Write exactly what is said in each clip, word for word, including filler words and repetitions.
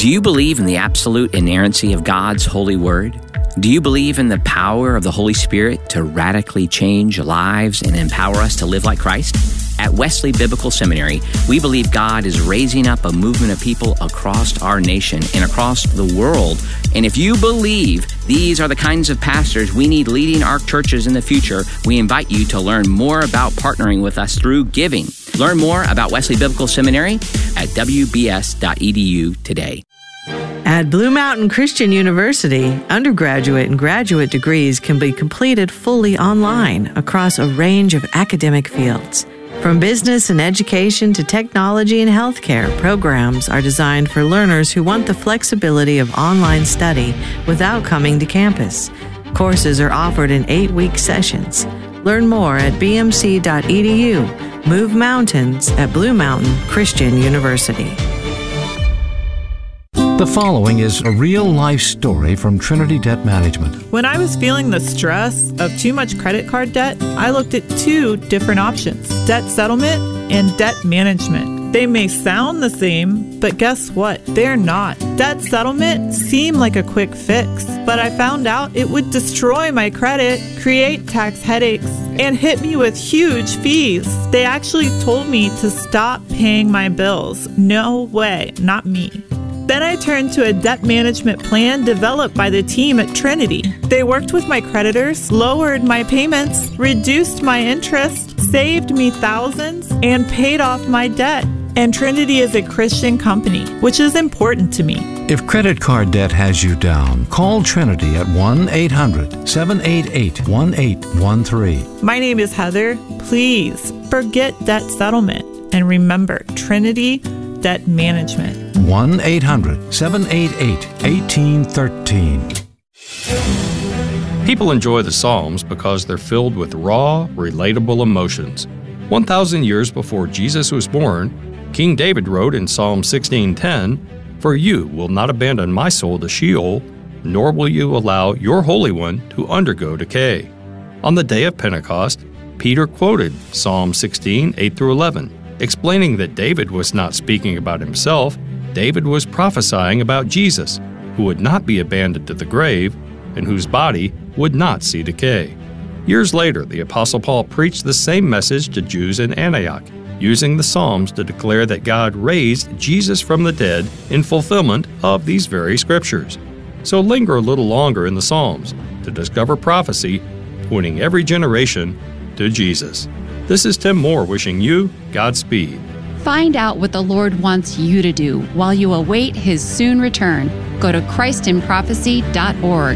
Do you believe in the absolute inerrancy of God's holy word? Do you believe in the power of the Holy Spirit to radically change lives and empower us to live like Christ? At Wesley Biblical Seminary, we believe God is raising up a movement of people across our nation and across the world. And if you believe these are the kinds of pastors we need leading our churches in the future, we invite you to learn more about partnering with us through giving. Learn more about Wesley Biblical Seminary at w b s dot e d u today. At Blue Mountain Christian University, undergraduate and graduate degrees can be completed fully online across a range of academic fields. From business and education to technology and healthcare, programs are designed for learners who want the flexibility of online study without coming to campus. Courses are offered in eight-week sessions. Learn more at b m c dot e d u. Move mountains at Blue Mountain Christian University. The following is a real-life story from Trinity Debt Management. When I was feeling the stress of too much credit card debt, I looked at two different options: debt settlement and debt management. They may sound the same, but guess what? They're not. Debt settlement seemed like a quick fix, but I found out it would destroy my credit, create tax headaches, and hit me with huge fees. They actually told me to stop paying my bills. No way, not me. Then I turned to a debt management plan developed by the team at Trinity. They worked with my creditors, lowered my payments, reduced my interest, saved me thousands, and paid off my debt. And Trinity is a Christian company, which is important to me. If credit card debt has you down, call Trinity at one eight hundred seven eight eight one eight one three. My name is Heather. Please forget debt settlement and remember Trinity Debt Management. one eight hundred seven eight eight one eight one three. People enjoy the Psalms because they're filled with raw, relatable emotions. one thousand years before Jesus was born, King David wrote in Psalm sixteen ten, "For you will not abandon my soul to Sheol, nor will you allow your Holy One to undergo decay." On the day of Pentecost, Peter quoted Psalm sixteen eight through eleven, explaining that David was not speaking about himself. David was prophesying about Jesus, who would not be abandoned to the grave and whose body would not see decay. Years later, the Apostle Paul preached the same message to Jews in Antioch, using the Psalms to declare that God raised Jesus from the dead in fulfillment of these very scriptures. So linger a little longer in the Psalms to discover prophecy pointing every generation to Jesus. This is Tim Moore wishing you Godspeed. Find out what the Lord wants you to do while you await His soon return. Go to christ in prophecy dot org.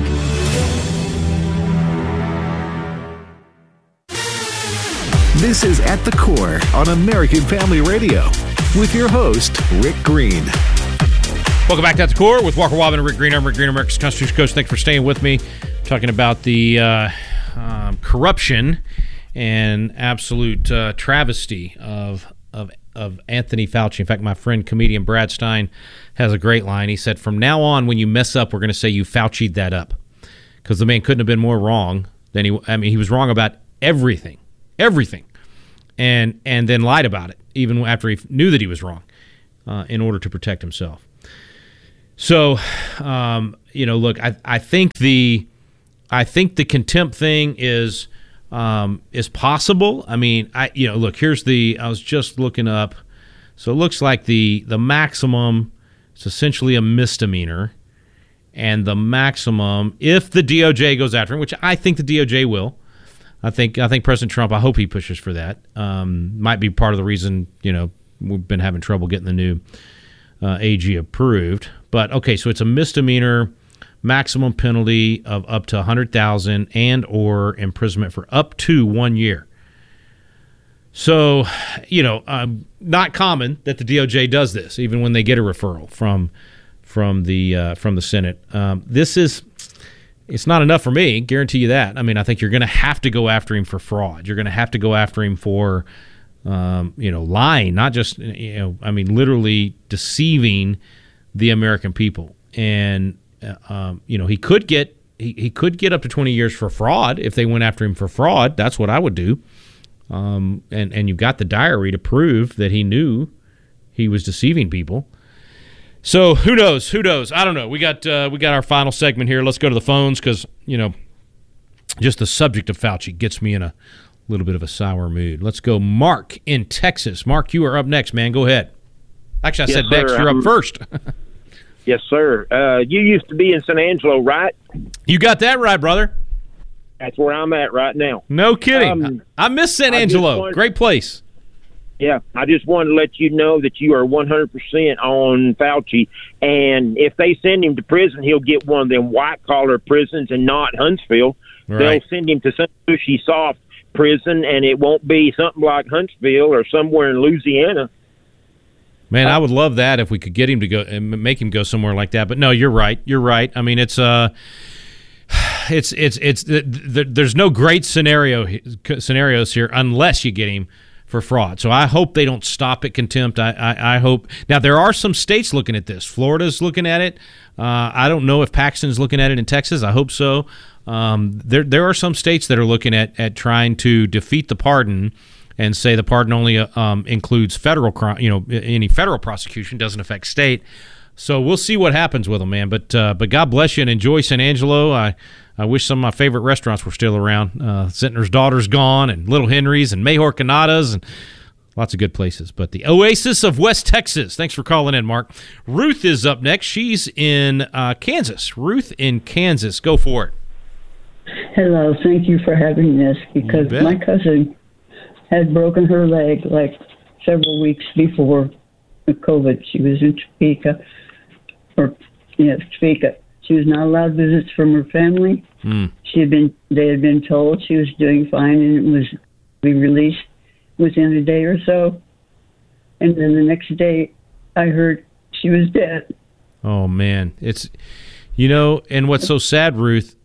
This is At the Core on American Family Radio with your host, Rick Green. Welcome back to At the Core with Walker Wobbin and Rick Green. I'm Rick Green, America's Constitution Coach. Thanks for staying with me. Talking about the uh, um, corruption and absolute uh, travesty of of of Anthony Fauci. In fact, my friend comedian Brad Stein has a great line. He said, "From now on, when you mess up, we're going to say you Fauci'd that up," because the man couldn't have been more wrong than he. I mean, he was wrong about everything, everything, and and then lied about it even after he knew that he was wrong, uh, in order to protect himself. So, um, you know, look, I I think the I think the contempt thing is. Um, is possible. I mean, I you know, look, here's the, I was just looking up. So it looks like the the maximum, it's essentially a misdemeanor, and the maximum, if the D O J goes after him, which I think the D O J will, I think I think President Trump, I hope he pushes for that. Um, might be part of the reason, you know, we've been having trouble getting the new uh, A G approved. But okay, so it's a misdemeanor. Maximum penalty of up to one hundred thousand dollars and or imprisonment for up to one year. So, you know, um, not common that the D O J does this, even when they get a referral from from the uh, from the Senate. Um, this is, it's not enough for me, guarantee you that. I mean, I think you're going to have to go after him for fraud. You're going to have to go after him for, um, you know, lying, not just, you know, I mean, literally deceiving the American people. And Uh, um, you know, he could get he, he could get up to twenty years for fraud if they went after him for fraud. That's what I would do. Um, and and you've got the diary to prove that he knew he was deceiving people. So who knows? Who knows? I don't know. We got uh, we got our final segment here. Let's go to the phones because, you know, just the subject of Fauci gets me in a little bit of a sour mood. Let's go Mark in Texas. Mark, you are up next, man. Go ahead. Actually, I yes, said next. Sir. You're I'm, up first. Yes, sir. Uh, you used to be in San Angelo, right? You got that right, brother. That's where I'm at right now. No kidding. Um, I, I miss San I Angelo. wanted, Great place. Yeah, I just wanted to let you know that you are one hundred percent on Fauci, and if they send him to prison, he'll get one of them white-collar prisons and not Huntsville. Right. They'll send him to some cushy, soft prison, and it won't be something like Huntsville or somewhere in Louisiana. Man, I would love that if we could get him to go and make him go somewhere like that. But no, you're right. You're right. I mean, it's uh, it's it's it's there's no great scenario scenarios here unless you get him for fraud. So I hope they don't stop at contempt. I, I, I hope. Now, there are some states looking at this. Florida's looking at it. Uh, I don't know if Paxton's looking at it in Texas. I hope so. Um, there there are some states that are looking at, at trying to defeat the pardon and say the pardon only um, includes federal crime, you know, any federal prosecution, doesn't affect state. So we'll see what happens with them, man. But uh, but God bless you and enjoy San Angelo. I I wish some of my favorite restaurants were still around. Uh, Sentner's Daughter's gone, and Little Henry's, and Mejor Canadas, and lots of good places. But the Oasis of West Texas. Thanks for calling in, Mark. Ruth is up next. She's in uh, Kansas. Ruth in Kansas. Go for it. Hello. Thank you for having this, because my cousin had broken her leg like several weeks before the COVID. She was in Topeka, or yeah, Topeka. She was not allowed visits from her family. Mm. She had been, they had been told she was doing fine and it was be released within a day or so. And then the next day, I heard she was dead. Oh man, it's you know, and what's so sad, Ruth,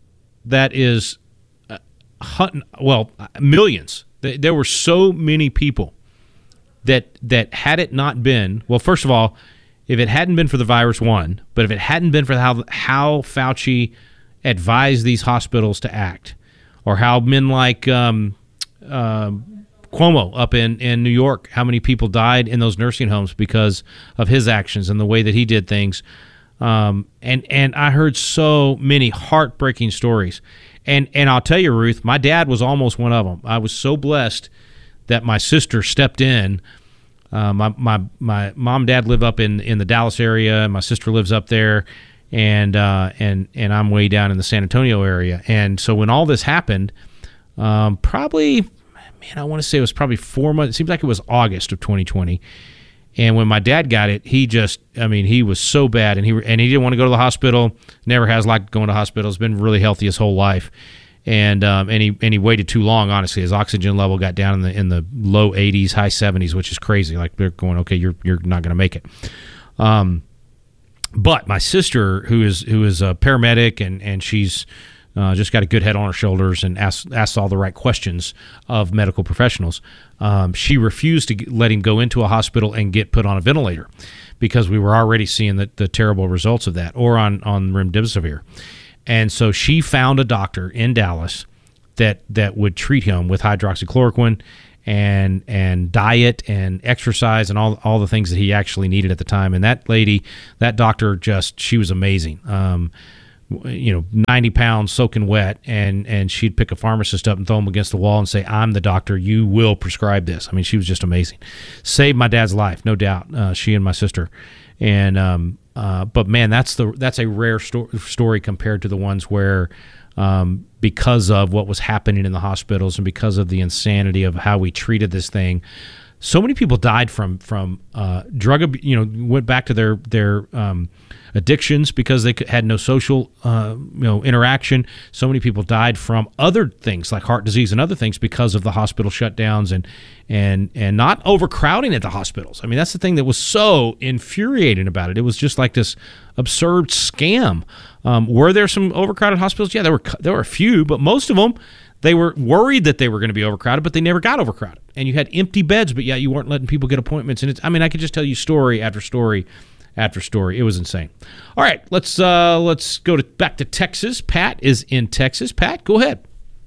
that is, uh, hun- well, millions. There were so many people that that had it not been, well, first of all, if it hadn't been for the virus, one, but if it hadn't been for how how Fauci advised these hospitals to act, or how men like um, uh, Cuomo up in, in New York, how many people died in those nursing homes because of his actions and the way that he did things. Um, and, and I heard so many heartbreaking stories. And and I'll tell you, Ruth, my dad was almost one of them. I was so blessed that my sister stepped in. Uh, my my my mom and dad live up in, in the Dallas area, and my sister lives up there, and uh, and and I'm way down in the San Antonio area. And so when all this happened, um, probably, man, I want to say it was probably four months. It seems like it was August of twenty twenty. And when my dad got it, he just, I mean, he was so bad, and he and he didn't want to go to the hospital. Never has liked going to hospitals. Been really healthy his whole life. And um, and he and he waited too long. Honestly, his oxygen level got down in the in the low eighties, high seventies, which is crazy. Like they're going, okay, you're you're not going to make it. Um, but my sister, who is who is a paramedic, and and she's uh, just got a good head on her shoulders and asks asks all the right questions of medical professionals. Um, she refused to get, let him go into a hospital and get put on a ventilator because we were already seeing the, the terrible results of that, or on on remdesivir. And so she found a doctor in Dallas that that would treat him with hydroxychloroquine and and diet and exercise and all all the things that he actually needed at the time. And that lady, that doctor, just she was amazing. Um, you know, ninety pounds soaking wet, and and she'd pick a pharmacist up and throw him against the wall and say, "I'm the doctor. You will prescribe this." I mean, she was just amazing. Saved my dad's life, no doubt. Uh, she and my sister, and um, uh, but man, that's the that's a rare sto- story compared to the ones where, um, because of what was happening in the hospitals and because of the insanity of how we treated this thing, so many people died from from uh, drug abuse. You know, went back to their their um, addictions because they had no social uh, you know interaction. So many people died from other things like heart disease and other things because of the hospital shutdowns and and and not overcrowding at the hospitals. I mean, that's the thing that was so infuriating about it. It was just like this absurd scam. Um, were there some overcrowded hospitals? Yeah, there were there were a few, but most of them, they were worried that they were going to be overcrowded, but they never got overcrowded. And you had empty beds, but yeah, you weren't letting people get appointments. And it's, I mean, I could just tell you story after story after story. It was insane. All right, let's uh, let's go to back to Texas. Pat is in Texas. Pat, go ahead.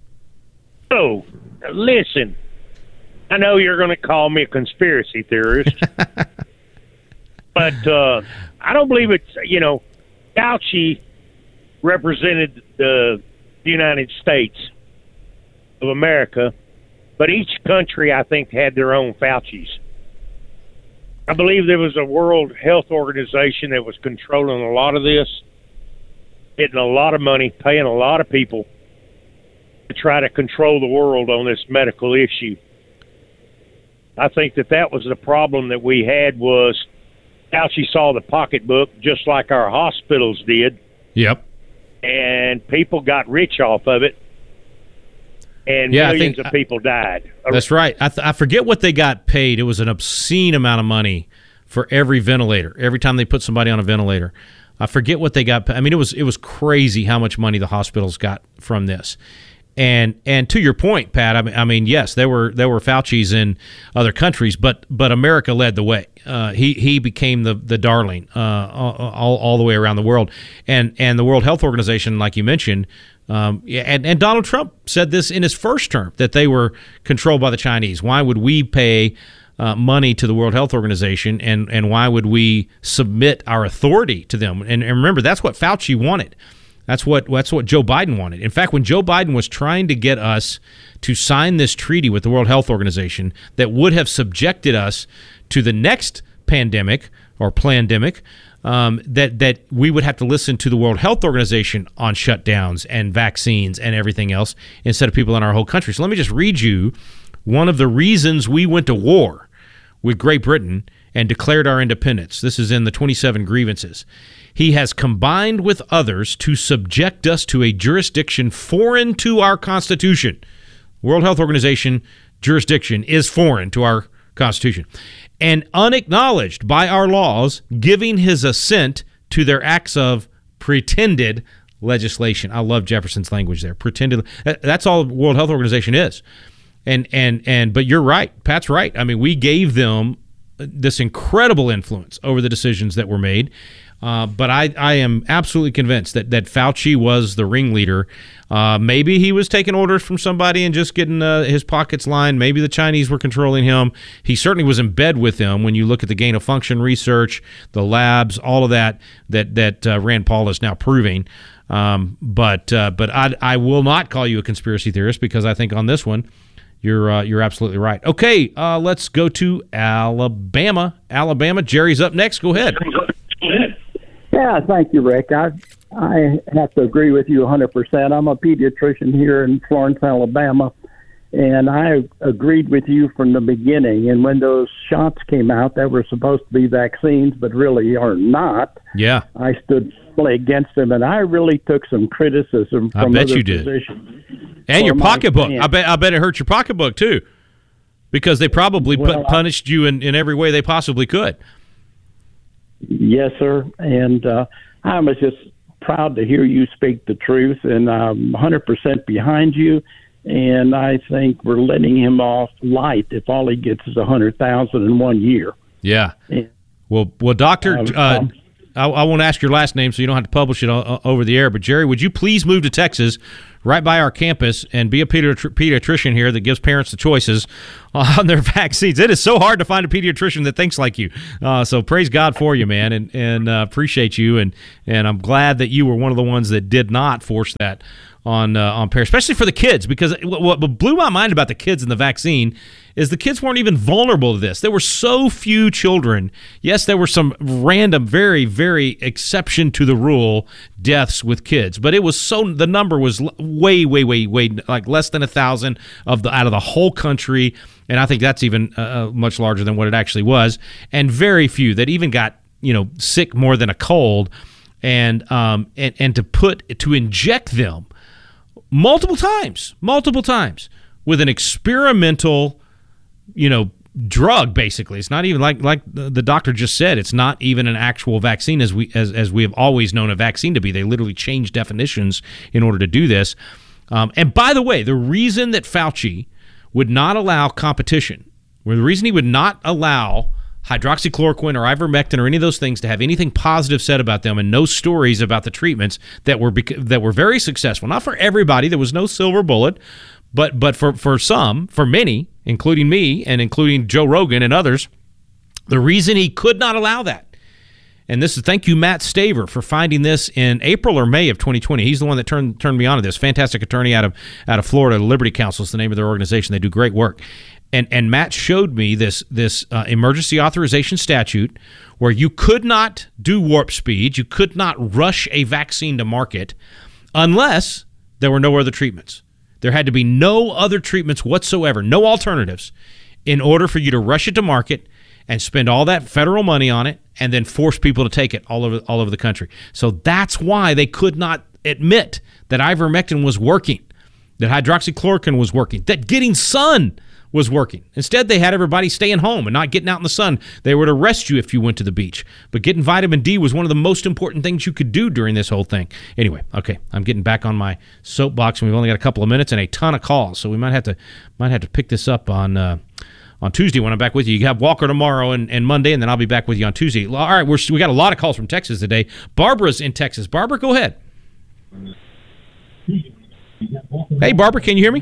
Oh, listen, I know you're going to call me a conspiracy theorist, But uh, I don't believe it's, you know, Fauci represented the United States of America, but each country, I think, had their own Faucis. I believe there was a World Health Organization that was controlling a lot of this, getting a lot of money, paying a lot of people to try to control the world on this medical issue. I think that that was the problem that we had was Fauci saw the pocketbook just like our hospitals did. Yep. And people got rich off of it. And yeah, millions I think, of people died. That's right. I, th- I forget what they got paid. It was an obscene amount of money for every ventilator, every time they put somebody on a ventilator. I forget what they got. I mean, it was it was crazy how much money the hospitals got from this. And and to your point, Pat, I mean, I mean, yes, there were there were Fauci's in other countries, but but America led the way. Uh, he he became the the darling uh, all all the way around the world. And and the World Health Organization, like you mentioned. Um, and, and Donald Trump said this in his first term, that they were controlled by the Chinese. Why would we pay uh, money to the World Health Organization, and, and why would we submit our authority to them? And, and remember, that's what Fauci wanted. That's what that's what Joe Biden wanted. In fact, when Joe Biden was trying to get us to sign this treaty with the World Health Organization that would have subjected us to the next pandemic or plandemic, Um, that that we would have to listen to the World Health Organization on shutdowns and vaccines and everything else instead of people in our whole country. So let me just read you one of the reasons we went to war with Great Britain and declared our independence. This is in the twenty-seven grievances. He has combined with others to subject us to a jurisdiction foreign to our Constitution. World Health Organization jurisdiction is foreign to our Constitution. And unacknowledged by our laws, giving his assent to their acts of pretended legislation. I love Jefferson's language there. Pretended. That's all the World Health Organization is. And and and but you're right. Pat's right. I mean, we gave them this incredible influence over the decisions that were made. Uh, but I, I am absolutely convinced that, that Fauci was the ringleader. Uh, maybe he was taking orders from somebody and just getting uh, his pockets lined. Maybe the Chinese were controlling him. He certainly was in bed with them when you look at the gain of function research, the labs, all of that that, that uh, Rand Paul is now proving. Um, but uh, but I, I will not call you a conspiracy theorist, because I think on this one, You're uh, you're absolutely right. Okay, uh, let's go to Alabama. Alabama, Jerry's up next. Go ahead. Yeah, thank you, Rick. I I have to agree with you one hundred percent. I'm a pediatrician here in Florence, Alabama, and I agreed with you from the beginning. And when those shots came out that were supposed to be vaccines but really are not, yeah, I stood firmly against them, and I really took some criticism from I bet other you did. physicians. And your my pocketbook. stand. I bet I bet it hurt your pocketbook too, because they probably Well, put, punished you in, in every way they possibly could. Yes, sir. And uh, I was just proud to hear you speak the truth, and I'm one hundred percent behind you. And I think we're letting him off light if all he gets is one hundred thousand dollars in one year. Yeah. Yeah. Well, well, Doctor, Um, uh, um, I, I won't ask your last name, so you don't have to publish it o- over the air. But Jerry, would you please move to Texas, right by our campus, and be a pediatri- pediatrician here that gives parents the choices on their vaccines? It is so hard to find a pediatrician that thinks like you. Uh, so praise God for you, man, and and uh, appreciate you, and and I'm glad that you were one of the ones that did not force that on uh, on parents, especially for the kids, because what, what blew my mind about the kids and the vaccine is the kids weren't even vulnerable to this. There were so few children. Yes, there were some random, very, very exception to the rule deaths with kids, but it was so, the number was way, way, way, way, like less than a thousand of the out of the whole country, and I think that's even uh, much larger than what it actually was, and very few that even got, you know, sick more than a cold, and um and and to put to inject them multiple times, multiple times with an experimental, you know, drug. Basically, it's not even like like the doctor just said. It's not even an actual vaccine as we as as we have always known a vaccine to be. They literally changed definitions in order to do this. Um, and by the way, the reason that Fauci would not allow competition, or the reason he would not allow hydroxychloroquine or ivermectin or any of those things to have anything positive said about them, and no stories about the treatments that were bec- that were very successful. Not for everybody. There was no silver bullet. But but for, for some, for many, including me and including Joe Rogan and others, the reason he could not allow that and this is thank you, Matt Staver, for finding this in April or May of twenty twenty. He's the one that turned turned me on to this. Fantastic attorney out of out of Florida, Liberty Counsel is the name of their organization. They do great work. And and Matt showed me this this uh, emergency authorization statute where you could not do warp speed, you could not rush a vaccine to market unless there were no other treatments. There had to be no other treatments whatsoever, no alternatives, in order for you to rush it to market and spend all that federal money on it and then force people to take it all over all over the country. So that's why they could not admit that ivermectin was working, that hydroxychloroquine was working, that getting sun was working. Instead, they had everybody staying home and not getting out in the sun. They would arrest you if you went to the beach. But getting vitamin D was one of the most important things you could do during this whole thing. Anyway, okay, I'm getting back on my soapbox, and we've only got a couple of minutes and a ton of calls, so we might have to might have to pick this up on uh, on Tuesday when I'm back with you. You have Walker tomorrow and, and Monday, and then I'll be back with you on Tuesday. All right, we're, we got a lot of calls from Texas today. Barbara's in Texas. Barbara, go ahead. Hey, Barbara, can you hear me?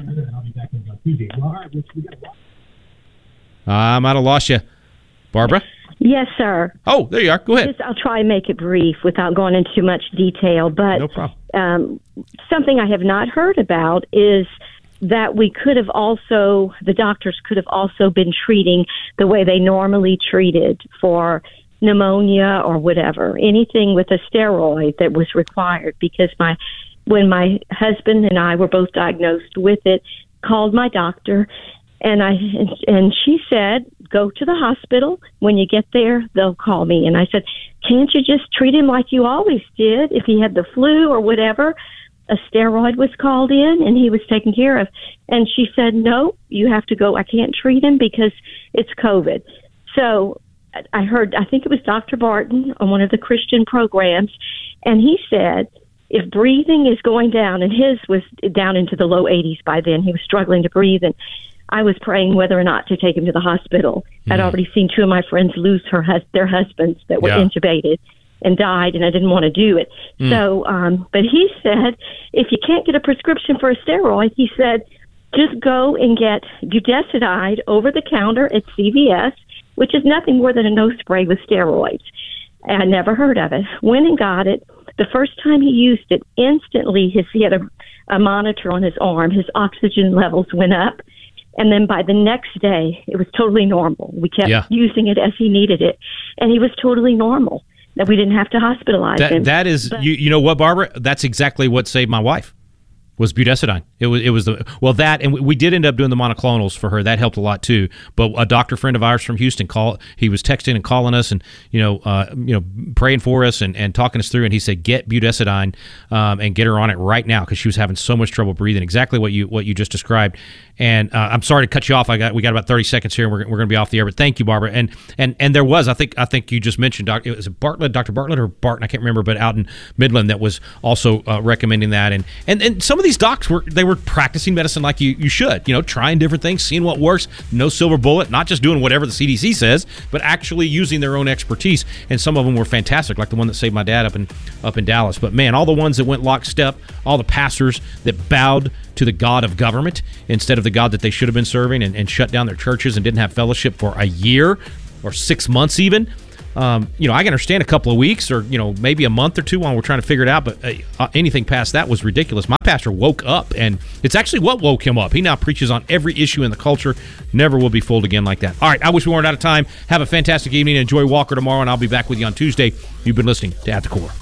I might have lost you. Barbara? Yes, sir. Oh, there you are. Go ahead. Just, I'll try and make it brief without going into too much detail. But no problem. Um, something I have not heard about is that we could have also, the doctors could have also been treating the way they normally treated for pneumonia or whatever, anything with a steroid that was required, because my when my husband and I were both diagnosed with it, called my doctor, and I and she said, go to the hospital. When you get there, they'll call me. And I said, can't you just treat him like you always did? If he had the flu or whatever, a steroid was called in and he was taken care of. And she said, no, you have to go. I can't treat him because it's COVID. So I heard, I think it was Doctor Barton on one of the Christian programs, and he said, if breathing is going down, and his was down into the low eighties by then, he was struggling to breathe, and I was praying whether or not to take him to the hospital. Mm. I'd already seen two of my friends lose her hus- their husbands that were yeah. intubated and died, and I didn't want to do it. Mm. So, um, but he said, if you can't get a prescription for a steroid, he said, just go and get budesonide over the counter at C V S, which is nothing more than a nose spray with steroids. And I never heard of it. Went and got it. The first time he used it, instantly his he had a, a monitor on his arm. His oxygen levels went up. And then by the next day, it was totally normal. We kept yeah. using it as he needed it. And he was totally normal. That we didn't have to hospitalize that, him. That is, but, you, you know what, Barbara? That's exactly what saved my wife. Was budesonide. It was it was the well that and we did end up doing the monoclonals for her. That helped a lot too. But a doctor friend of ours from Houston called. He was texting and calling us and you know uh, you know praying for us and, and talking us through. And he said get budesonide um, and get her on it right now because she was having so much trouble breathing. Exactly what you what you just described. And uh, I'm sorry to cut you off. I got we got about thirty seconds here, and we're we're going to be off the air. But thank you, Barbara. And and and there was I think I think you just mentioned Doc, it was Bartlett, Doctor Bartlett or Barton. I can't remember, but out in Midland that was also uh, recommending that. And and and some of these docs were they were practicing medicine like you you should. You know, trying different things, seeing what works. No silver bullet. Not just doing whatever the C D C says, but actually using their own expertise. And some of them were fantastic, like the one that saved my dad up in up in Dallas. But man, all the ones that went lockstep, all the pastors that bowed to the God of government instead of the God that they should have been serving and, and shut down their churches and didn't have fellowship for a year or six months even. Um, you know, I can understand a couple of weeks or, you know, maybe a month or two while we're trying to figure it out, but uh, anything past that was ridiculous. My pastor woke up, and it's actually what woke him up. He now preaches on every issue in the culture. Never will be fooled again like that. All right, I wish we weren't out of time. Have a fantastic evening. Enjoy Walker tomorrow, and I'll be back with you on Tuesday. You've been listening to At the Core.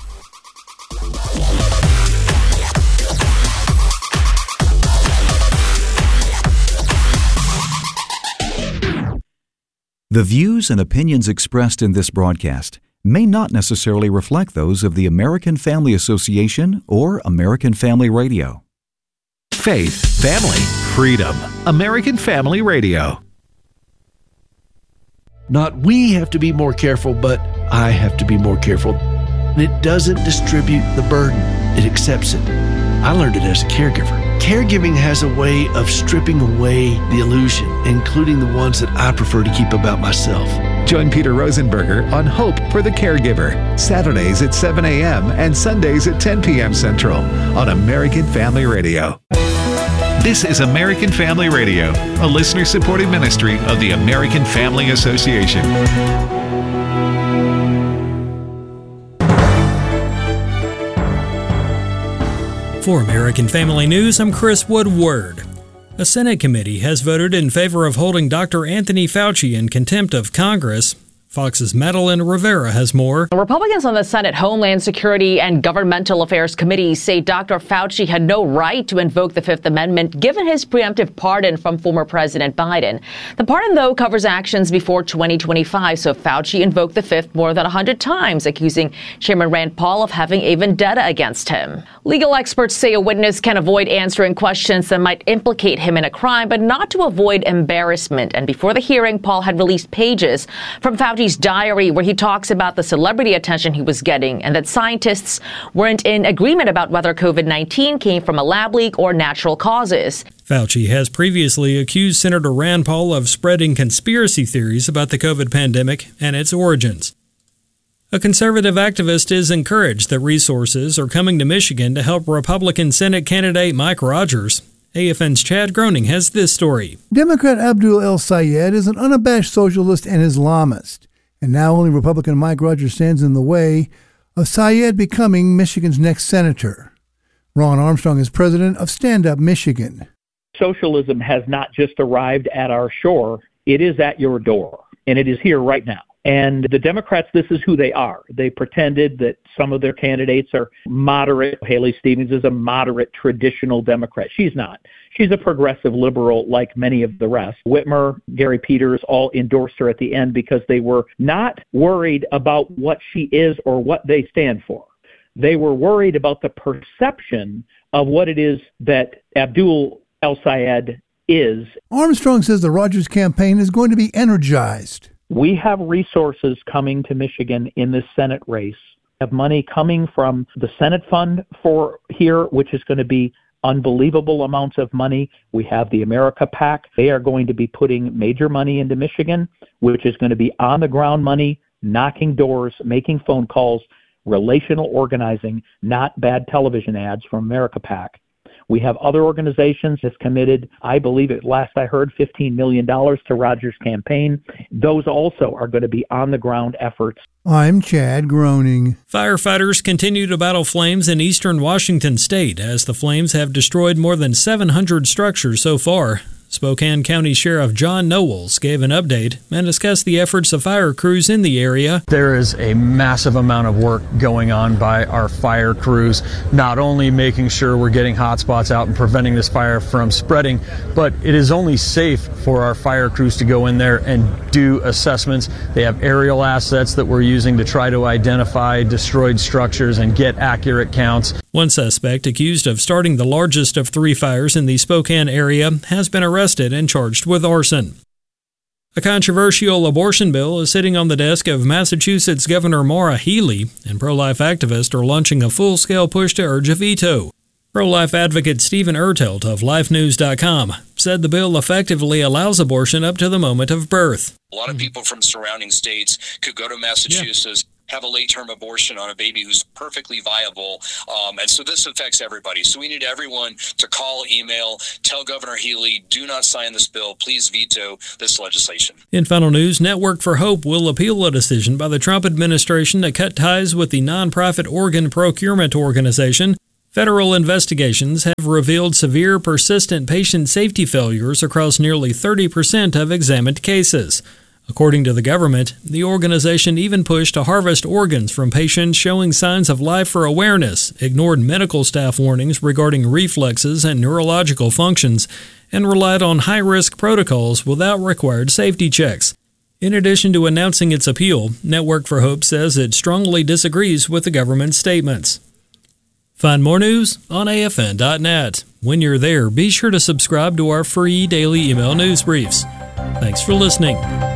The views and opinions expressed in this broadcast may not necessarily reflect those of the American Family Association or American Family Radio. Faith, family, freedom. American Family Radio. Not we have to be more careful, but I have to be more careful. And it doesn't distribute the burden. It accepts it. I learned it as a caregiver. Caregiving has a way of stripping away the illusion, including the ones that I prefer to keep about myself. Join Peter Rosenberger on Hope for the Caregiver, Saturdays at seven a.m. and Sundays at ten p.m. Central on American Family Radio. This is American Family Radio, a listener-supported ministry of the American Family Association. For American Family News, I'm Chris Woodward. A Senate committee has voted in favor of holding Doctor Anthony Fauci in contempt of Congress. Fox's Madeline Rivera has more. Republicans on the Senate Homeland Security and Governmental Affairs Committees say Doctor Fauci had no right to invoke the Fifth Amendment given his preemptive pardon from former President Biden. The pardon, though, covers actions before twenty twenty-five, so Fauci invoked the Fifth more than one hundred times, accusing Chairman Rand Paul of having a vendetta against him. Legal experts say a witness can avoid answering questions that might implicate him in a crime, but not to avoid embarrassment. And before the hearing, Paul had released pages from Fauci's diary where he talks about the celebrity attention he was getting and that scientists weren't in agreement about whether COVID nineteen came from a lab leak or natural causes. Fauci has previously accused Senator Rand Paul of spreading conspiracy theories about the COVID pandemic and its origins. A conservative activist is encouraged that resources are coming to Michigan to help Republican Senate candidate Mike Rogers. A F N's Chad Groening has this story. Democrat Abdul El-Sayed is an unabashed socialist and Islamist, and now only Republican Mike Rogers stands in the way of Sayed becoming Michigan's next senator. Ron Armstrong is president of Stand Up Michigan. Socialism has not just arrived at our shore, it is at your door, and it is here right now. And the Democrats, this is who they are. They pretended that some of their candidates are moderate. Haley Stevens is a moderate, traditional Democrat. She's not. She's a progressive liberal like many of the rest. Whitmer, Gary Peters all endorsed her at the end because they were not worried about what she is or what they stand for. They were worried about the perception of what it is that Abdul El-Sayed is. Armstrong says the Rogers campaign is going to be energized. We have resources coming to Michigan in this Senate race. We have money coming from the Senate fund for here, which is going to be unbelievable amounts of money. We have the America PAC. They are going to be putting major money into Michigan, which is going to be on-the-ground money, knocking doors, making phone calls, relational organizing, not bad television ads from America PAC. We have other organizations that's committed, I believe at last I heard, fifteen million dollars to Rogers' campaign. Those also are going to be on-the-ground efforts. I'm Chad Groening. Firefighters continue to battle flames in eastern Washington state as the flames have destroyed more than seven hundred structures so far. Spokane County Sheriff John Knowles gave an update and discussed the efforts of fire crews in the area. There is a massive amount of work going on by our fire crews, not only making sure we're getting hot spots out and preventing this fire from spreading, but it is only safe for our fire crews to go in there and do assessments. They have aerial assets that we're using to try to identify destroyed structures and get accurate counts. One suspect accused of starting the largest of three fires in the Spokane area has been arrested and charged with arson. A controversial abortion bill is sitting on the desk of Massachusetts Governor Maura Healey, and pro-life activists are launching a full-scale push to urge a veto. Pro-life advocate Stephen Ertelt of life news dot com said the bill effectively allows abortion up to the moment of birth. A lot of people from surrounding states could go to Massachusetts, yeah. have a late-term abortion on a baby who's perfectly viable, um, and so this affects everybody. So we need everyone to call, email, tell Governor Healey, do not sign this bill. Please veto this legislation. In final news, Network for Hope will appeal a decision by the Trump administration to cut ties with the nonprofit organ procurement organization. Federal investigations have revealed severe, persistent patient safety failures across nearly thirty percent of examined cases. According to the government, the organization even pushed to harvest organs from patients showing signs of life for awareness, ignored medical staff warnings regarding reflexes and neurological functions, and relied on high-risk protocols without required safety checks. In addition to announcing its appeal, Network for Hope says it strongly disagrees with the government's statements. Find more news on A F N dot net. When you're there, be sure to subscribe to our free daily email news briefs. Thanks for listening.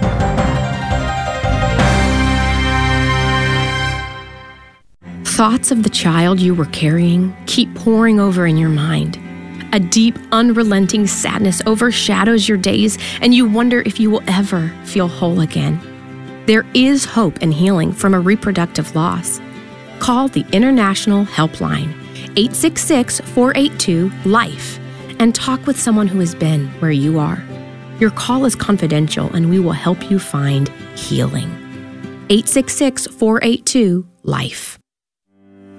Thoughts of the child you were carrying keep pouring over in your mind. A deep, unrelenting sadness overshadows your days, and you wonder if you will ever feel whole again. There is hope and healing from a reproductive loss. Call the International Helpline, eight six six, four eight two, LIFE, and talk with someone who has been where you are. Your call is confidential, and we will help you find healing. eight six six, four eight two, LIFE.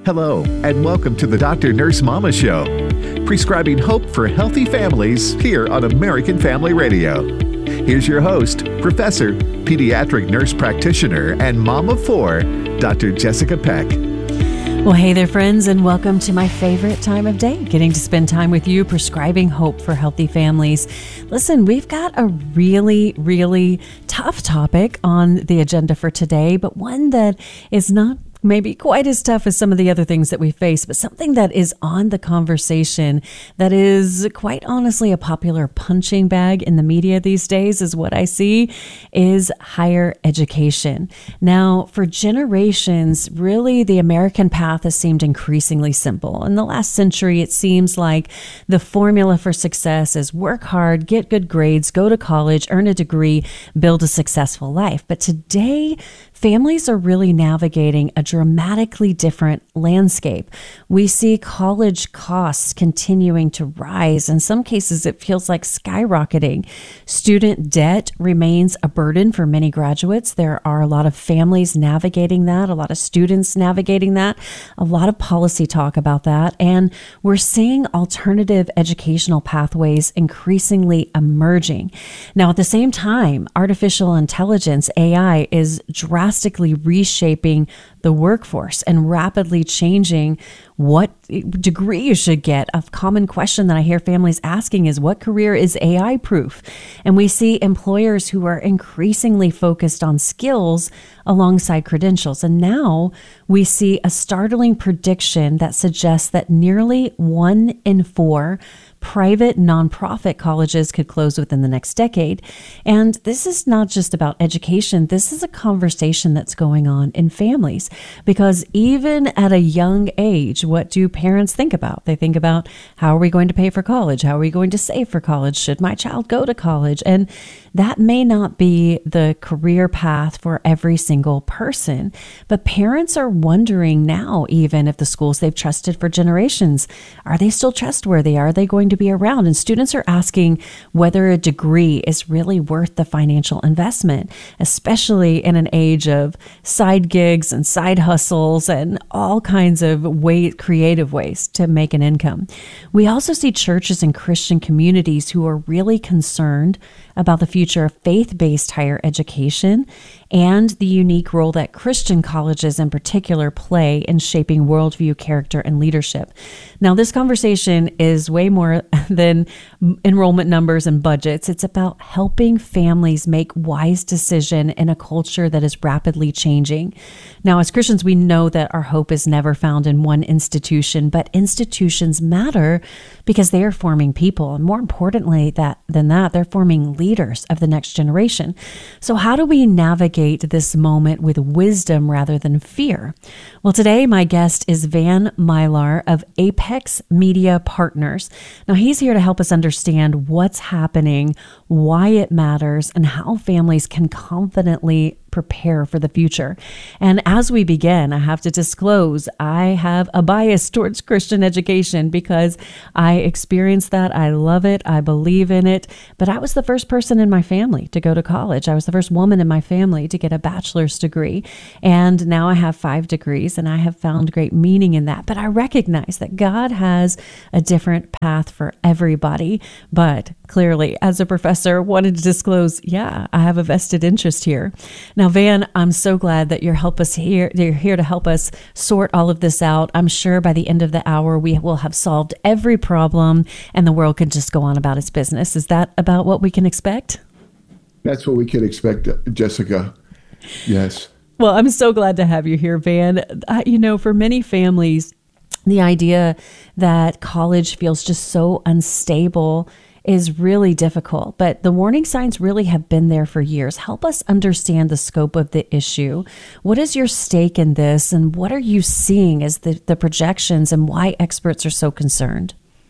Hello, and welcome to the Doctor Nurse Mama Show, prescribing hope for healthy families here on American Family Radio. Here's your host, Professor, Pediatric Nurse Practitioner, and Mom of Four, Doctor Jessica Peck. Well, hey there, friends, and welcome to my favorite time of day, getting to spend time with you, prescribing hope for healthy families. Listen, we've got a really, really tough topic on the agenda for today, but one that is not maybe quite as tough as some of the other things that we face, but something that is on the conversation that is quite honestly a popular punching bag in the media these days is what I see is higher education. Now, for generations, really the American path has seemed increasingly simple. In the last century, it seems like the formula for success is work hard, get good grades, go to college, earn a degree, build a successful life. But today, families are really navigating a dramatically different landscape. We see college costs continuing to rise. In some cases, it feels like skyrocketing. Student debt remains a burden for many graduates. There are a lot of families navigating that, a lot of students navigating that, a lot of policy talk about that. And we're seeing alternative educational pathways increasingly emerging. Now, at the same time, artificial intelligence, A I, is drastically reshaping the workforce and rapidly changing what degree you should get. A common question that I hear families asking is, what career is A I proof? And we see employers who are increasingly focused on skills alongside credentials. And now we see a startling prediction that suggests that nearly one in four private nonprofit colleges could close within the next decade. And this is not just about education. This is a conversation that's going on in families, because even at a young age, what do parents think about? They think about, how are we going to pay for college? How are we going to save for college? Should my child go to college? And that may not be the career path for every single person, but parents are wondering now, even if the schools they've trusted for generations, are they still trustworthy? Are they going to be around? And students are asking whether a degree is really worth the financial investment, especially in an age of side gigs and side hustles and all kinds of way, creative ways to make an income. We also see churches and Christian communities who are really concerned about the future of faith-based higher education and the unique role that Christian colleges in particular play in shaping worldview, character, and leadership. Now, this conversation is way more than enrollment numbers and budgets. It's about helping families make wise decisions in a culture that is rapidly changing. Now, as Christians, we know that our hope is never found in one institution, but institutions matter because they are forming people. And more importantly that, than that, they're forming leaders of the next generation. So how do we navigate this moment with wisdom rather than fear? Well, today my guest is Van Mylar of Apex Media Partners. Now, he's here to help us understand what's happening, why it matters, and how families can confidently prepare for the future. And as we begin, I have to disclose I have a bias towards Christian education because I experienced that. I love it. I believe in it. But I was the first person in my family to go to college. I was the first woman in my family to get a bachelor's degree. And now I have five degrees and I have found great meaning in that. But I recognize that God has a different path for everybody. But clearly, as a professor, wanted to disclose, yeah, I have a vested interest here. Now, Van, I'm so glad that you're help us here. You're here to help us sort all of this out. I'm sure by the end of the hour, we will have solved every problem and the world can just go on about its business. Is that about what we can expect? That's what we can expect, Jessica. Yes. Well, I'm so glad to have you here, Van. Uh, you know, for many families, the idea that college feels just so unstable is really difficult, but the warning signs really have been there for years. Help us understand the scope of the issue. What is your stake in this, and what are you seeing as the, the projections and why experts are so concerned?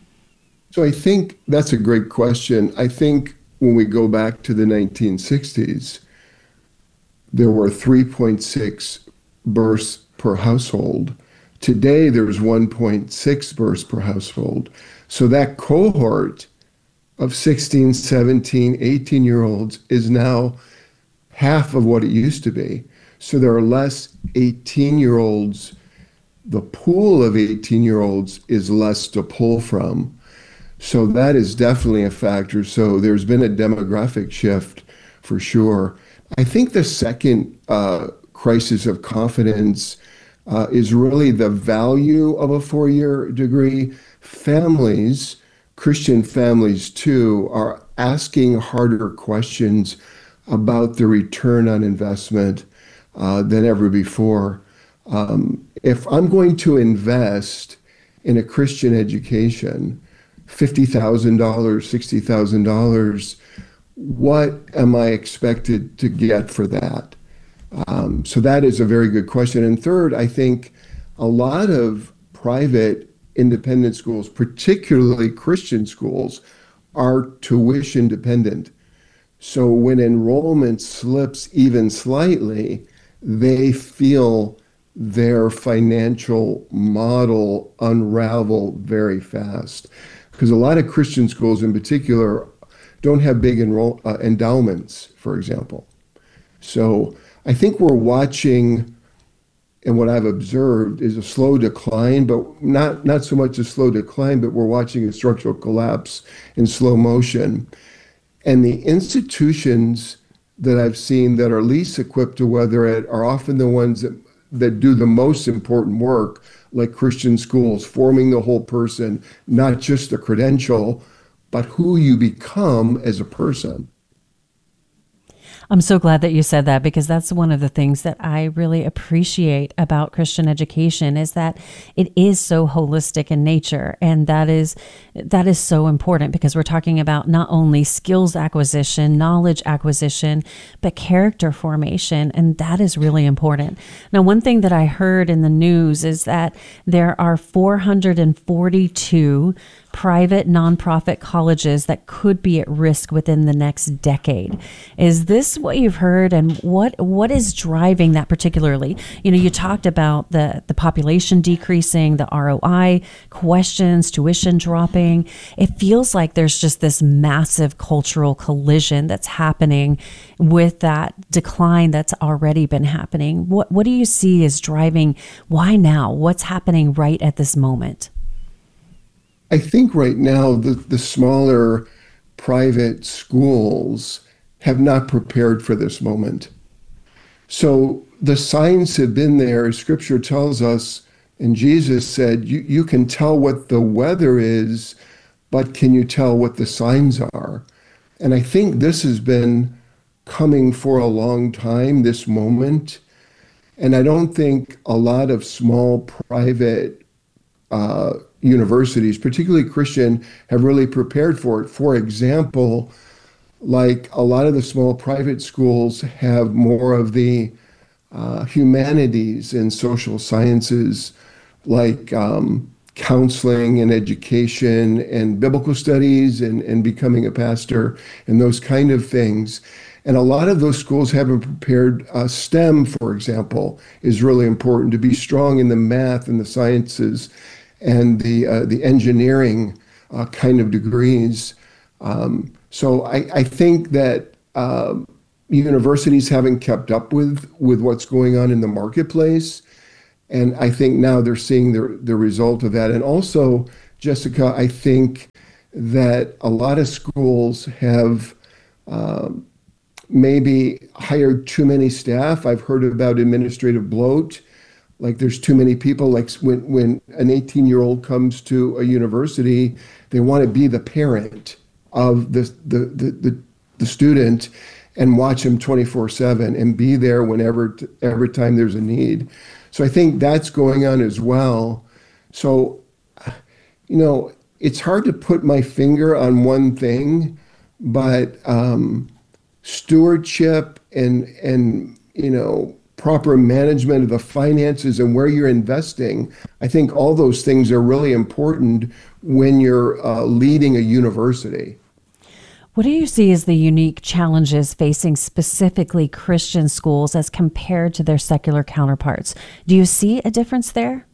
So I think that's a great question. I think when we go back to the nineteen sixties, there were three point six births per household. Today, there's one point six births per household. So that cohort of sixteen, seventeen, eighteen year olds is now half of what it used to be. So there are less eighteen year olds the pool of eighteen-year-olds is less to pull from. So that is definitely a factor. So there's been a demographic shift for sure. I think the second uh, crisis of confidence uh, is really the value of a four-year degree. Families, Christian families too, are asking harder questions about the return on investment uh, than ever before. Um, if I'm going to invest in a Christian education, fifty thousand dollars, sixty thousand dollars, what am I expected to get for that? Um, so that is a very good question. And third, I think a lot of private independent schools, particularly Christian schools, are tuition dependent. So when enrollment slips even slightly, they feel their financial model unravel very fast. Because a lot of Christian schools in particular don't have big enroll, uh, endowments, for example. So I think we're watching, and what I've observed is a slow decline, but not, not so much a slow decline, but we're watching a structural collapse in slow motion. And the institutions that I've seen that are least equipped to weather it are often the ones that, that do the most important work, like Christian schools, forming the whole person, not just the credential, but who you become as a person. I'm so glad that you said that, because that's one of the things that I really appreciate about Christian education is that it is so holistic in nature. And that is that is so important, because we're talking about not only skills acquisition, knowledge acquisition, but character formation. And that is really important. Now, one thing that I heard in the news is that there are four hundred forty-two private nonprofit colleges that could be at risk within the next decade. Is this what you've heard, and what what is driving that particularly? You know, you talked about the the population decreasing, the R O I questions, tuition dropping. It feels like there's just this massive cultural collision that's happening with that decline that's already been happening. What what do you see is driving? Why now? What's happening right at this moment? I think right now the, the smaller private schools have not prepared for this moment. So the signs have been there. Scripture tells us, and Jesus said, you, you can tell what the weather is, but can you tell what the signs are? And I think this has been coming for a long time, this moment. And I don't think a lot of small private uh, universities, particularly Christian, have really prepared for it. For example, like a lot of the small private schools have more of the uh, humanities and social sciences, like um, counseling and education and biblical studies and, and becoming a pastor and those kind of things. And a lot of those schools haven't prepared. Uh, STEM, for example, is really important, to be strong in the math and the sciences and the uh, the engineering uh, kind of degrees. Um, so I, I think that uh, universities haven't kept up with, with what's going on in the marketplace. And I think now they're seeing the, the result of that. And also, Jessica, I think that a lot of schools have um, maybe hired too many staff. I've heard about administrative bloat. Like there's too many people. Like when, when an eighteen-year-old comes to a university, they want to be the parent of the the the, the, the student and watch them twenty-four seven and be there whenever, every time there's a need. So I think that's going on as well. So, you know, it's hard to put my finger on one thing, but um, stewardship and and you know, proper management of the finances and where you're investing, I think all those things are really important when you're uh, leading a university. What do you see as the unique challenges facing specifically Christian schools as compared to their secular counterparts? Do you see a difference there?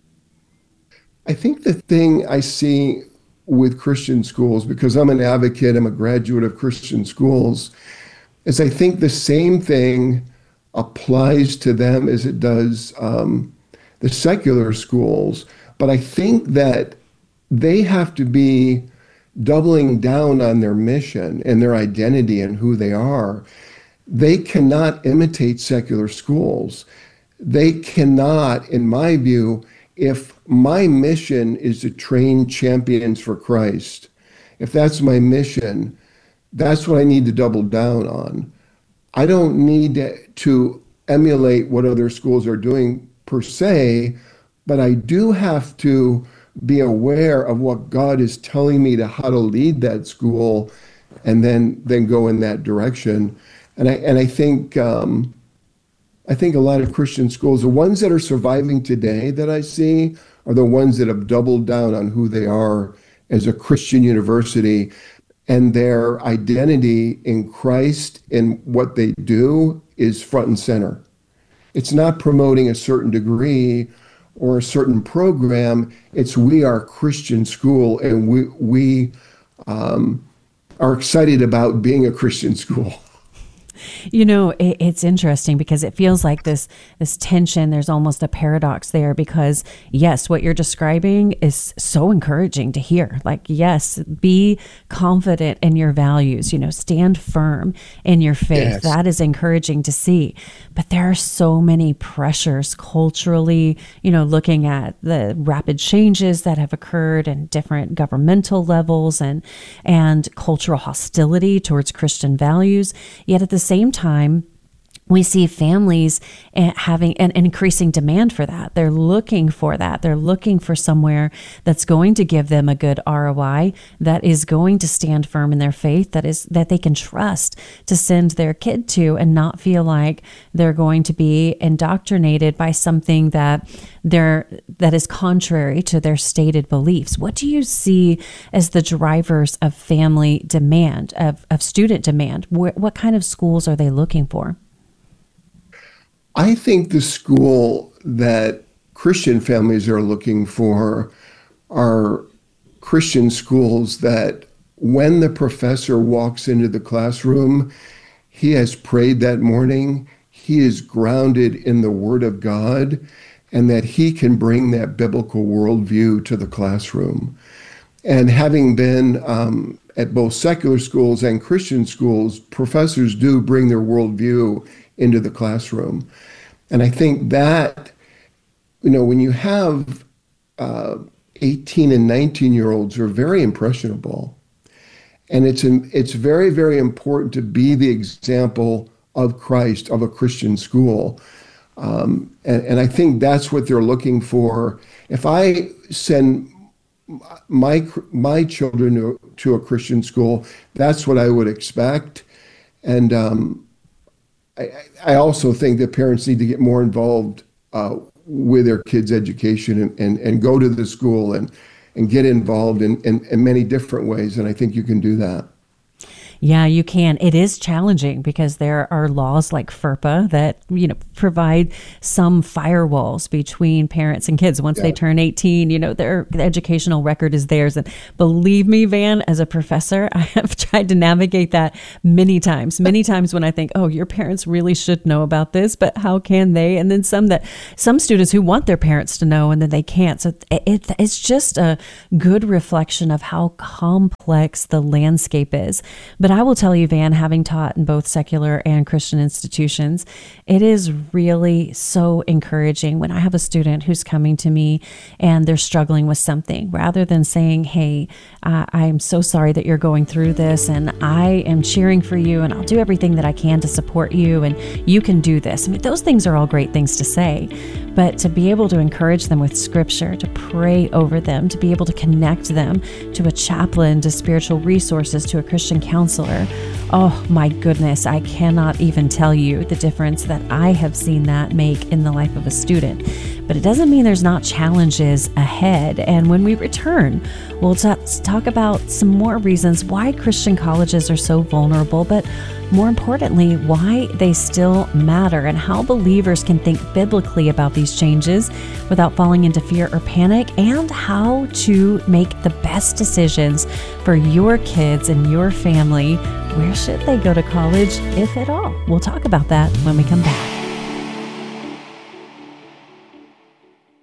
I think the thing I see with Christian schools, because I'm an advocate, I'm a graduate of Christian schools, is I think the same thing applies to them as it does um, the secular schools. But I think that they have to be doubling down on their mission and their identity and who they are. They cannot imitate secular schools. They cannot, in my view, if my mission is to train champions for Christ, if that's my mission, that's what I need to double down on. I don't need to, to emulate what other schools are doing per se, but I do have to be aware of what God is telling me to how to lead that school, and then then go in that direction. And I and I think um, I think a lot of Christian schools, the ones that are surviving today that I see, are the ones that have doubled down on who they are as a Christian university, and their identity in Christ and what they do is front and center. It's not promoting a certain degree or a certain program. It's we are a Christian school, and we we um, are excited about being a Christian school. You know, it, it's interesting because it feels like this this tension, there's almost a paradox there, because yes, what you're describing is so encouraging to hear. Like, yes, be confident in your values, you know, stand firm in your faith. Yes. That is encouraging to see. But there are so many pressures culturally, you know, looking at the rapid changes that have occurred in different governmental levels and and cultural hostility towards Christian values. Yet at the same time, we see families having an increasing demand for that. They're looking for that. They're looking for somewhere that's going to give them a good R O I, that is going to stand firm in their faith, that is that they can trust to send their kid to, and not feel like they're going to be indoctrinated by something that they're that is contrary to their stated beliefs. What do you see as the drivers of family demand, of, of student demand? What, what kind of schools are they looking for? I think the school that Christian families are looking for are Christian schools that when the professor walks into the classroom, he has prayed that morning, he is grounded in the Word of God, and that he can bring that biblical worldview to the classroom. And having been um, at both secular schools and Christian schools, professors do bring their worldview into the classroom. And I think that, you know, when you have uh, eighteen and nineteen year olds who are very impressionable, and it's it's very, very important to be the example of Christ, of a Christian school. Um, and, and I think that's what they're looking for. If I send my my children to, to a Christian school, that's what I would expect. And um, I, I also think that parents need to get more involved uh, with their kids' education and, and, and go to the school and, and get involved in, in, in many different ways. And I think you can do that. Yeah, you can. It is challenging because there are laws like FERPA that, you know, provide some firewalls between parents and kids. Once yeah. they turn eighteen, you know, their the educational record is theirs. And believe me, Van, as a professor, I have tried to navigate that many times, many times when I think, oh, your parents really should know about this, but how can they? And then some that some students who want their parents to know and then they can't. So it, it, it's just a good reflection of how complex the landscape is. But I will tell you, Van, having taught in both secular and Christian institutions, it is really so encouraging when I have a student who's coming to me and they're struggling with something, rather than saying, hey, uh, I'm so sorry that you're going through this, and I am cheering for you, and I'll do everything that I can to support you, and you can do this. I mean, those things are all great things to say, but to be able to encourage them with scripture, to pray over them, to be able to connect them to a chaplain, to spiritual resources, to a Christian counselor, oh my goodness, I cannot even tell you the difference that I have seen that make in the life of a student. But it doesn't mean there's not challenges ahead. And when we return, we'll t- talk about some more reasons why Christian colleges are so vulnerable, but more importantly, why they still matter, and how believers can think biblically about these changes without falling into fear or panic, and how to make the best decisions for your kids and your family. Where should they go to college, if at all? We'll talk about that when we come back.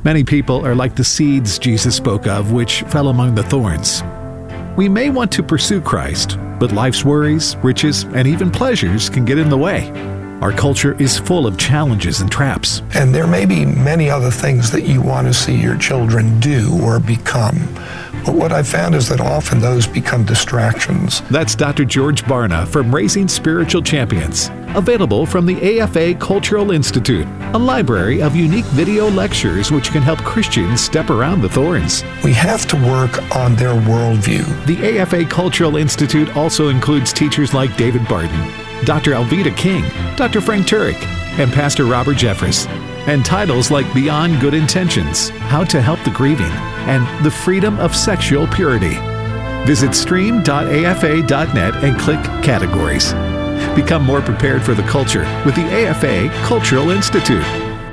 Many people are like the seeds Jesus spoke of, which fell among the thorns. We may want to pursue Christ, but life's worries, riches, and even pleasures can get in the way. Our culture is full of challenges and traps. And there may be many other things that you want to see your children do or become. But what I've found is that often those become distractions. That's Doctor George Barna from Raising Spiritual Champions. Available from the A F A Cultural Institute, a library of unique video lectures which can help Christians step around the thorns. We have to work on their worldview. The A F A Cultural Institute also includes teachers like David Barton, Doctor Alveda King, Doctor Frank Turek, and Pastor Robert Jeffress. And titles like Beyond Good Intentions, How to Help the Grieving, and The Freedom of Sexual Purity. Visit stream dot a f a dot net and click Categories. Become more prepared for the culture with the A F A Cultural Institute.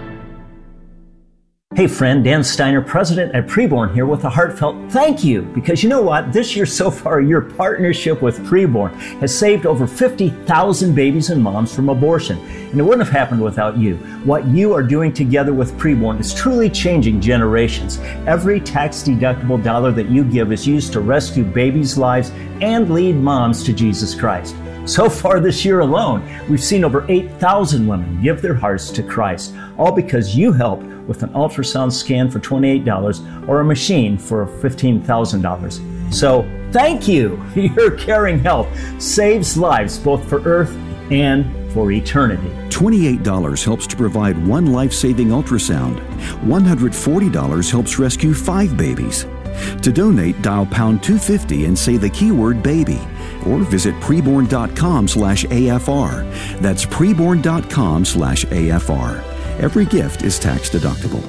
Hey friend, Dan Steiner, president at Preborn, here with a heartfelt thank you. Because you know what? This year so far, your partnership with Preborn has saved over fifty thousand babies and moms from abortion. And it wouldn't have happened without you. What you are doing together with Preborn is truly changing generations. Every tax-deductible dollar that you give is used to rescue babies' lives and lead moms to Jesus Christ. So far this year alone, we've seen over eight thousand women give their hearts to Christ, all because you helped with an ultrasound scan for twenty-eight dollars or a machine for fifteen thousand dollars. So thank you. Your caring help saves lives both for Earth and for eternity. twenty-eight dollars helps to provide one life-saving ultrasound. one hundred forty dollars helps rescue five babies. To donate, dial pound two fifty and say the keyword baby, or visit preborn dot com slash A F R. That's preborn dot com slash A F R. Every gift is tax deductible.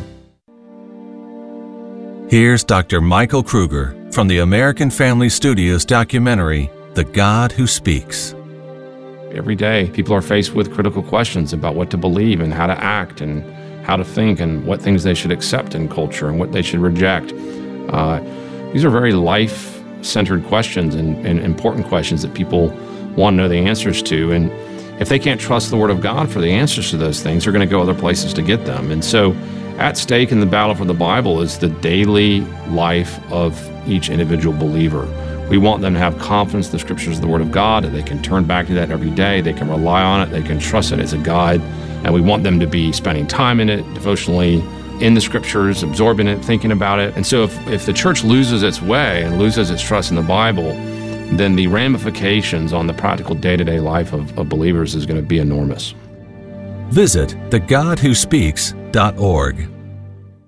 Here's Doctor Michael Kruger from the American Family Studios documentary, The God Who Speaks. Every day, people are faced with critical questions about what to believe and how to act and how to think and what things they should accept in culture and what they should reject. Uh, these are very life-centered questions and, and important questions that people want to know the answers to. And if they can't trust the Word of God for the answers to those things, they're going to go other places to get them. And so at stake in the battle for the Bible is the daily life of each individual believer. We want them to have confidence in the Scriptures of the Word of God, that they can turn back to that every day, they can rely on it, they can trust it as a guide, and we want them to be spending time in it, devotionally, in the Scriptures, absorbing it, thinking about it. And so if, if the church loses its way and loses its trust in the Bible, then the ramifications on the practical day-to-day life of, of believers is going to be enormous. Visit the god who speaks dot org.